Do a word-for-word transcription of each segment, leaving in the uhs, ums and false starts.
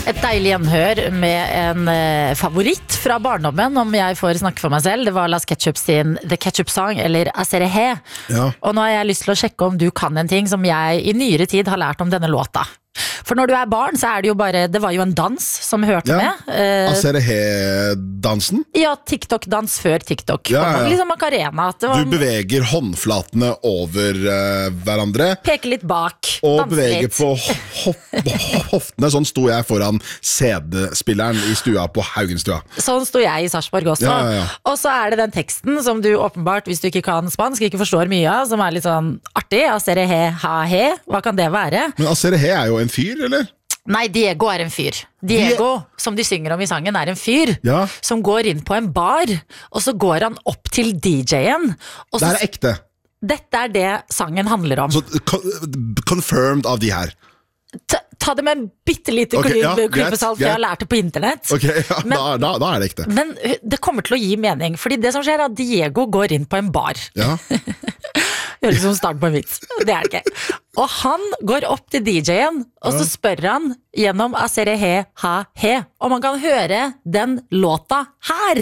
Et deilig gjenhør med en eh, favoritt fra barndommen, om jeg får snakke for meg selv. Det var Las Ketchup sin The Ketchup Song, eller Aserehe. Ja. Og nå har jeg lyst til å sjekke om du kan en ting som jeg i nyere tid har lært om denne låta. For når du er barn, så er det jo bare, det var jo en dans som hørte Ja. med. Eh, Aserehe-dansen. ja, TikTok-dans før TikTok. Ja, ja. Liksom Macarena. At det var, Du beveger håndflatene over uh, hverandre peker litt bak, og danser beveger litt. på ho- hoftene. Sånn sto jeg foran C D-spilleren i stua på Haugenstua. Sånn sto jeg i Sarpsborg også. Ja, ja, ja. Og så er det den teksten som du åpenbart, hvis du ikke kan spansk, ikke forstår mye av, som er litt sånn artig. Aserehe, ha, he. Hva kan det være? Men Aserehe er jo en fyr, eller? Nei, Diego er en fyr. Diego, som de synger om i sangen, er en fyr Ja. som går inn på en bar, og så går han opp til D J-en. Og Det så, er ekte. dette er det sangen handler om. Så co- confirmed av de her. Ta, ta det med en bitte lite Ok, klype ja, greit, salt, for jeg har greit. lært det på internett. Ok, ja, Men- da, da, da er det ekte. Men det kommer til å gi mening, fordi det som skjer er at Diego går inn på en bar. Ja. Høres ut som start på en vits. Det er det ikke. Og han går opp til D J-en, og så spør han gjennom Aserehe ha he om han kan høre den låta her.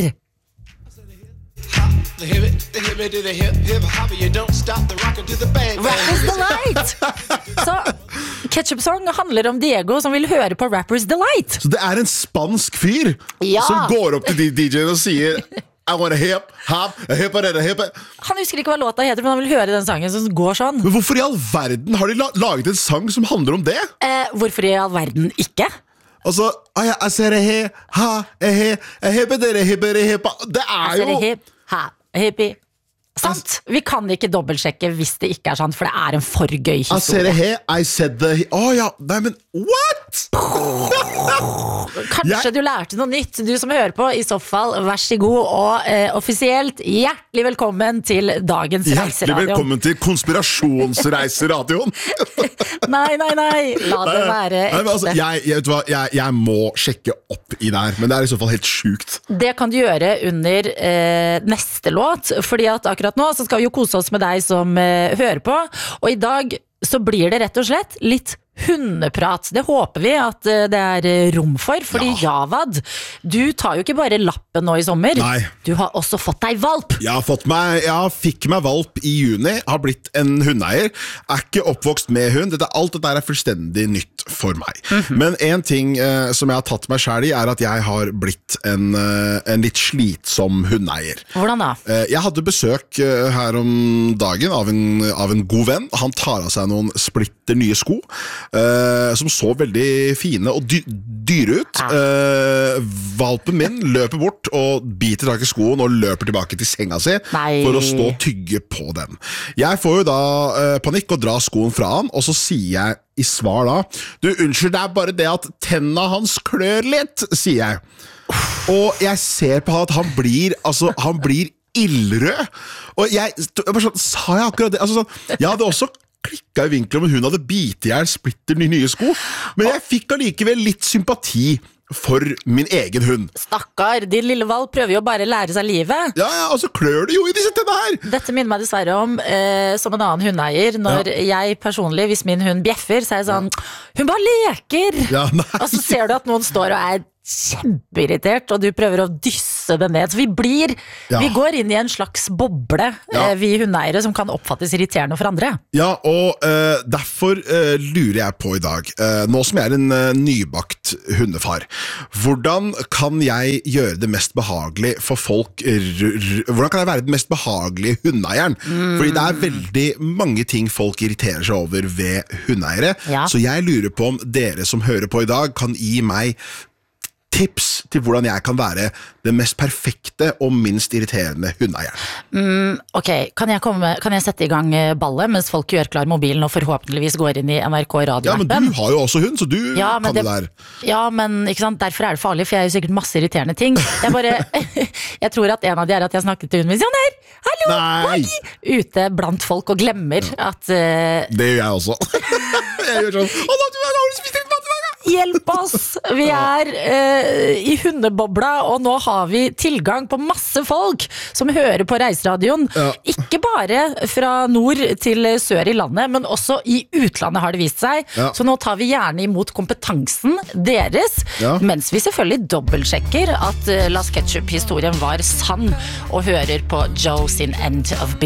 Rappers Delight! Så Ketchup Song handler om Diego som vil høre på Rappers Delight. Så det er en spansk fyr Ja. som går opp til D J-en og sier I wanna hip, hop, hip, hip, hip. Han husker ikke hva låta heter, men han vil høre den sangen som går sånn. Men hvorfor i all verden har de la laget en sang som handler om det? Eh, hvorfor i all verden ikke? Altså, «Ai, jeg ser det he, ha, he, hippe, dere, hippe, dere, hippe». Det er Så er det jo hip, ha, hippie. Sant? Vi kan ikke dobbeltsjekke hvis det ikke er sant, for det er en for gøy I said historie. it here, I said the Å oh, ja, nei, men what?! Kanskje Jeg- du lærte noe nytt, du som hører på. I så fall, vær så god, og eh, offisielt hjertelig velkommen til dagens Hjertelig reiseradio. velkommen til konspirasjonsreiseradioen. Nei, nei, nei, la det være Nei, men altså, ekte. jeg, jeg, vet du hva, jeg, jeg må sjekke opp i det her, men det er i så fall helt sjukt. Det kan du gjøre under eh, neste låt, fordi at akkurat nå så skal vi jo kose oss med deg som eh, hører på, og i dag så blir det rett og slett litt hundeprat. Det håper vi at eh, det er eh, rom for, fordi Javad, du tar jo ikke bare lappen nå i sommer, Nei. du har også fått deg valp. Jeg har fått meg, jeg fikk meg valp i juni, har blitt en hundeeier, er ikke oppvokst med hund, dette, alt dette er fullstendig nytt for meg. Men en ting eh, som jeg har tatt meg selv i, er at jeg har blitt en, eh, en litt slitsom hundeeier. Hvordan da? Eh, Jeg hadde besøk eh, her om dagen av en, av en god venn. Han tar av seg noen splitter nye sko, eh, som så veldig fine og dy dyre ut. Eh, valpen min løper bort og biter tak i skoen og løper tilbake til senga si Nei. for å stå og tygge på den. Jeg får jo da eh, panikk og drar skoen fra han, og så sier jeg i svar da, du, unnskyld, det er bare det at tennene hans klør litt, sier jeg. Og jeg ser på han at han blir, altså, han blir ildrød. Og jeg, jeg bare sånn, sa jeg akkurat det? Altså, sånn, jeg hadde også klikket i vinkelen om hun hadde bitet i hjel splitter nye sko, men jeg fikk allikevel litt sympati for min egen hund. Stakkar, din lille valp prøver jo bare å lære seg livet. Ja, ja, og så klør det jo i disse tennene her. Dette minner meg dessverre om eh, som en annen hundeeier. Når jeg personlig, hvis min hund bjeffer, så er jeg sånn, hun bare leker. Ja, nei. Og så ser du at noen står og er kjempeirritert, og du prøver å dysse det ned. Så vi blir, Ja. vi går inn i en slags boble, Ja. eh, vi hundeeiere, som kan oppfattes irriterende for andre. Ja, og eh, derfor eh, lurer jeg på i dag, eh, nå som jeg er en eh, nybakt hundefar, hvordan kan jeg gjøre det mest behagelig for folk, r r hvordan kan jeg være den mest behagelige hundeeieren? Fordi det er veldig mange ting folk irriterer seg over ved hundeeiere, Ja. så jeg lurer på om dere som hører på i dag kan gi meg tips til hvordan jeg kan være den mest perfekte og minst irriterende hundeeieren. Ok, kan jeg, komme, kan jeg sette i gang eh, ballet mens folk gjør klar mobilen og forhåpentligvis går inn i N R K Ja, men radioappen? du har jo også hund, så du Ja, men kan det det- der. Ja, men ikke sant? Derfor er det farlig, for jeg er jo sikkert masse irriterende ting. Jeg bare, jeg tror at en av de er at jeg snakket til hun min, sånn her, hallo, Nei. Maggie, ute blant folk og glemmer at eh, Det gjør jeg også. Jeg gjør sånn, å, da, du har du spist litt mat i dag, da?» hjelp oss, vi er eh, i hundebobla, og nå har vi tilgang på masse folk som hører på Reiseradioen. Ja. Ikke bare fra nord til sør i landet, men også i utlandet har det vist seg. Ja. Så nå tar vi gjerne imot kompetansen deres. Ja. Mens vi selvfølgelig dobbeltsjekker at uh, Las Ketchup-historien var sann, og hører på Joe sin End of